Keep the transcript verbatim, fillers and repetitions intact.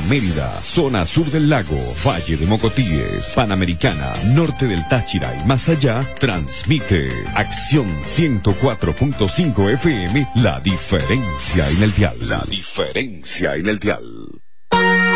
Mérida, zona sur del lago, Valle de Mocotíes, Panamericana, norte del Táchira y más allá, transmite Acción ciento cuatro punto cinco F M, la diferencia en el dial. La diferencia en el dial.